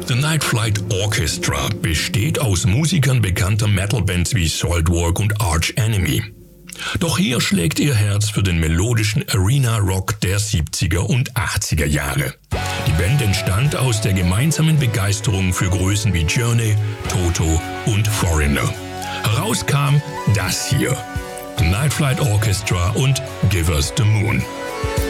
The Night Flight Orchestra besteht aus Musikern bekannter Metal-Bands wie Saltwork und Arch Enemy. Doch hier schlägt ihr Herz für den melodischen Arena-Rock der 70er und 80er Jahre. Die Band entstand aus der gemeinsamen Begeisterung für Größen wie Journey, Toto und Foreigner. Heraus kam das hier: The Night Flight Orchestra und Give Us the Moon.